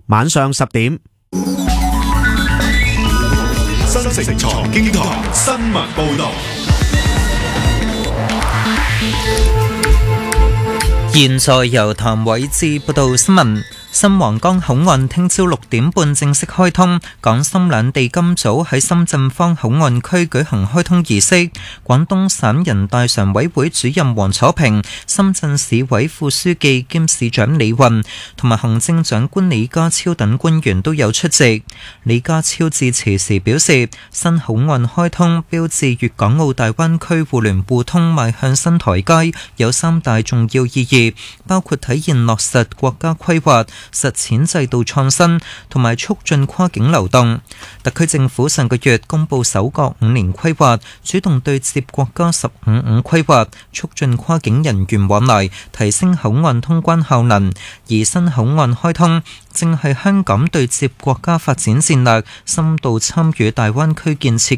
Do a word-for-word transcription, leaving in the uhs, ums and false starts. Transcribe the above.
晚上十點。 新城財經台新聞報道。 現在由譚偉智報道新聞。新皇崗口岸聽朝六點半正式開通，港深兩地今早喺深圳方口岸區舉行開通儀式。廣東省人大常委會主任黃楚平、深圳市委副書記兼市長李雲同埋行政長官李家超等官員都有出席。李家超致辭時表示，新口岸開通標誌粵港澳大灣區互聯互通邁向新台階，有三大重要意義，包括體現落實國家規劃、實踐制度創新同埋促進跨境流動。特區政府上個月公布首個五年規劃，主動對接國家十五五規劃，促進跨境人員往來，提升口岸通關效能。而新口岸開通正係香港對接國家發展戰略、深度參與大灣區建設